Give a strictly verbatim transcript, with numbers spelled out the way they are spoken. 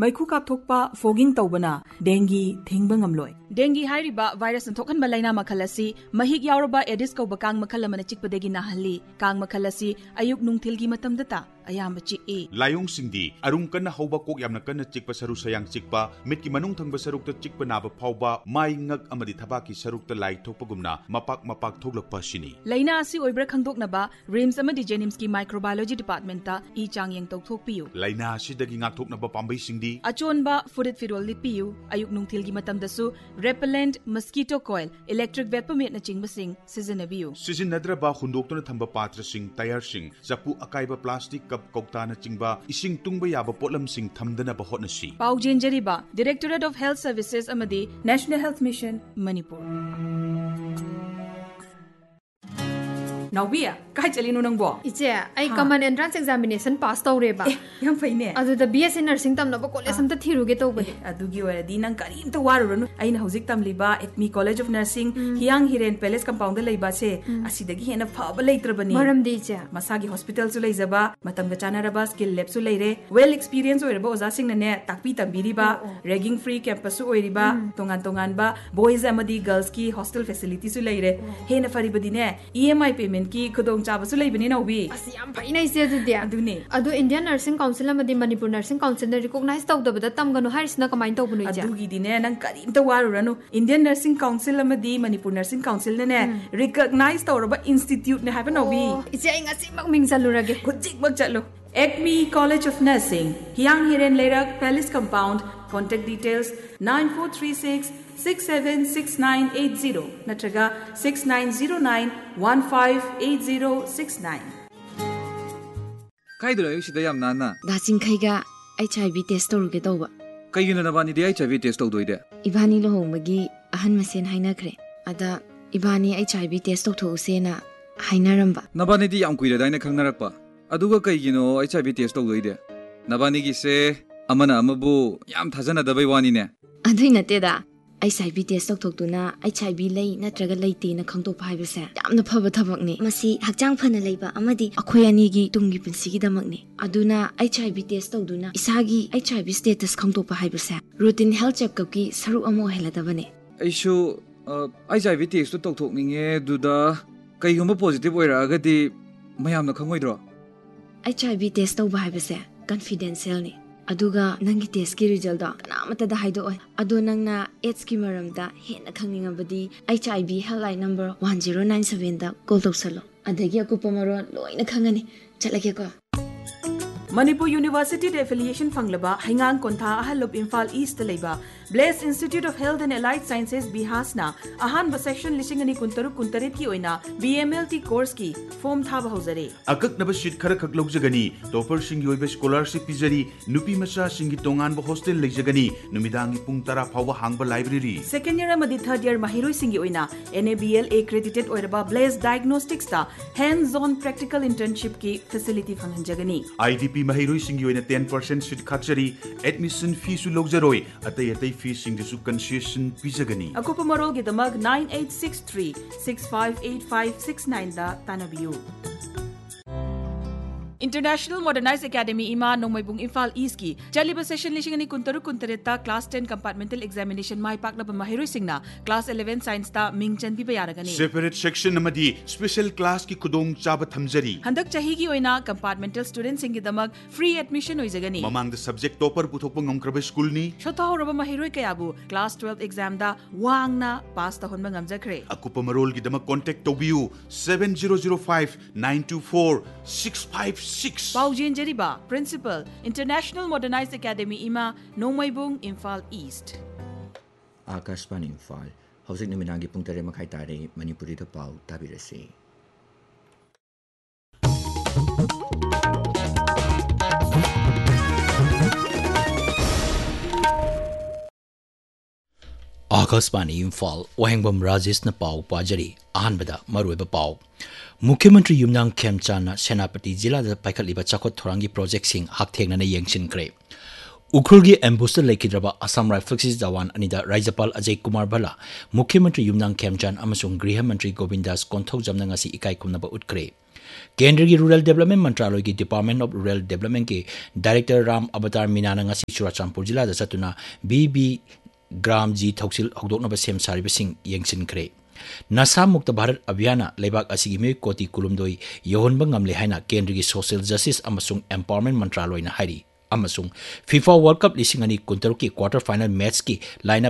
Maiku kapthokpa fogging tawbana dengue thingba ngamloi. Dengue hairiba virus thokhanba laina makhal asi mahik yauraba Aedes kauba kang makhal amana chikpadagi nahalli. Kang makhal asi ayuk nungthilgi matamda ta ayamba chik'i. Layong singdi arung kanna hauba kok yamna kanna chikpa saru sayang chikpa mitki manung thangba sarukta chikpa naba phauba mai ngak amadi thabaki sarukta lai thokpagumna mapak mapak thoglakpa sini. Laina asi oibra khangdoknaba Rims amadi Jenims ki microbiology department ta i changyang tawthokpiyu. Laina asidagi ngakthoknaba pambai singdi achonba furit firol lipiyu ayuk nungthilgi matamdasu repellent mosquito coil electric vapor permit na chingbasing sizinabiyu. Sizinnadraba hundoktuna thamba patra sing tayar sing zapu akaiba plastic cup kokta na chingba ising tungba yaba potlam sing thamdana ba hotnasi. Pau jenjariba Directorate of Health Services amadi National Health Mission Manipur. Naubia, kai chalino nang bo? Iche, ai common entrance examination pass tawreba. Eh, yam faine. Adu da B S c nursing tamnaba college amta thiruge tawbani. Adugi oradi nang karim ta waruranu. Aina hojik tamliba Acme College of Nursing Hiang Hiren Palace compound da leiba se asidagi hena phaba leitrabani. Maramdi iche. Masagi hospital su leizaba, matamga chanaraba skill lab su leire. Well experience oiraba oza sing na ne takpi tambiriba, ragging free campus su oiriba, tongan tongan ba boys amadi girls ki hostel facility su leire. Hena faribadi ne E M I payment ki khudong chaba su leibani na ubi. Asi am faina ise adu dia. Adu ne. Adu Indian Nursing Council amadi Manipur Nursing Council na recognize tawdabada tamganu harisna kamai tawbunu iche. Adugi dine nang karim ta waruranu. Indian Nursing Council amadi Manipur Nursing Council ne ne recognize tawraba institute ne happen obi. Iche ai ngasi mak ming salurage. Khujik mak chalo. Acme College of Nursing, Hiang Hiren Leirak Palace Compound. Contact details nine four three six six seven six nine eight zero natraga six nine zero nine one five eight zero six nine. Kai dura yusida yam nana. Dasing khaiga H I V test toruge tawba. Kai yuna nabani de H I V test tawdoide. Ibani lohomagi ahan masen hainakre. Ada ibani H I V test tawthosena hainaramba. Nabani di yam kuira daina khangnarakpa. Aduga kai gino H I V test tawdoide. Nabani gi se amana amabu yam thajana dabai wani ne. Adui nateda H I V test tawthoktuna H I V lei natraga leite na khangtokpa haibase yamna phaba thabakni. Masi hakjang phana leiba amadi akhoi ani gi tunggi punsigi damakni. Aduna H I V test tawduna isagi H I V status khangtokpa haibase routine health checkup ki saru amo heladabane. Aishu H I V test tawthokninge duda kaigumba positive oiragadi mayamna khangoidro. H I V test tawba haibase confidential ni. Aduga nangi test ki result da kanamata da haido oi. Adu nangna AIDS ki maramda hena khangingabadi H I V helpline number one zero nine seven da call tawsalo. Adagi akupa maron loina khangani chalage ko. Manipur University de affiliation fanglaba Hingang Kontha Ahalop Imphal East leiba Blaise Institute of Health and Allied Sciences Bihasna ahan ba section lishingani kuntaru kuntarit ki oina B M L T course ki form thaba hozare akak naba sheet khara khak logjagani topper sing yoibe scholarship pizari nupi macha singi tongan ba hostel leijagani numidangi pung tara phawba hangba library second year amadi third year mahiroi singi oina N A B L accredited oiraba Blaise Diagnostics ta hands on practical internship ki facility phanganjagani I D P mahiroi singi oina ten percent sheet khachari admission fee su logjaroi atai atai fee singi su concession pizagani akupa marol gi damag nine eight six three six five eight five six nine da tanabiu. International Modernized Academy Ima Nongmaibung Imphal East ki Chaliba session lishingani kuntaru kuntareta class ten compartmental examination mai paklaba mahiroi singna class eleven science ta mingchan pi bayaragani separate section amadi special class ki kudong chaba thamjari handak chahi gi oina compartmental students singi damak free admission oizagani mamang the subject topper puthokpa ngamkraba school ni shota horaba mahiroi kayabu class twelve exam da wangna pass ta honba ngamjakre akupa marol gi damak contact tobiu seven zero zero five nine two four six five six. Paujin Jeriba, Principal, International Modernized Academy Ima, Nongmaibung, Imphal East. Akashpan Imphal, Hosik Numinangi Punktare Makai Tare, Manipuri the Pau, Tabirasi. Akashpan Imphal, Wahengbam Rajesh na Pau Pajari, Ahanbada, Marueba Pau. Mukhyamantri Yumnang Khemchana Senapati Jila da Paikaliba Chakot Thorangi project sing Hakthengna na Yengshin Kre. Ukrulgi ambuster Lekidraba Assam Rifles Jawan Anida Rajapal Ajay Kumar Bala, Mukhyamantri Yumnang Khemchan amasung Griha Mantri Govindas Konthok Jamna ngasi ikai kumnaba utkre. केंद्र की rural development मंत्रालय की department of rural development के director Ram अवतार मीना ने चुराचांपुर जिला चतुना B B ग्राम जी थौसिल हौदोनब same सारिबसिंग येंसिनख्रे नशा मुक्त भारत अभियान लेबाक असिगी मे कोटी कुलुमदोई योहनब ngamle haina केंद्र की सोशल जस्टिस अमसुंग एम्पावरमेंट मंत्रालय ना हारी अमसुंग फीफा वर्ल्ड कप लिसिंग अनि कुंतरु की क्वार्टर फाइनल मैच की लाइनअप